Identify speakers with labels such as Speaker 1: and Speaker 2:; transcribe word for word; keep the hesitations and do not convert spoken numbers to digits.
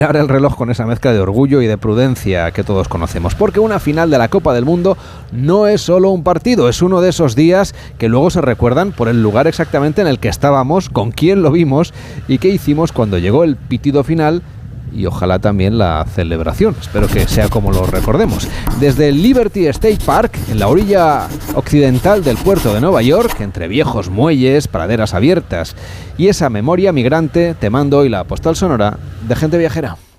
Speaker 1: el reloj con esa mezcla de orgullo y de prudencia que todos conocemos, porque una final de la Copa del Mundo no es solo un partido, es uno de esos días que luego se recuerdan por el lugar exactamente en el que estábamos, con quién lo vimos y qué hicimos cuando llegó el pitido final. Y ojalá también la celebración, espero que sea como lo recordemos. Desde el Liberty State Park, en la orilla occidental del puerto de Nueva York, entre viejos muelles, praderas abiertas y esa memoria migrante, te mando hoy la postal sonora de Gente Viajera.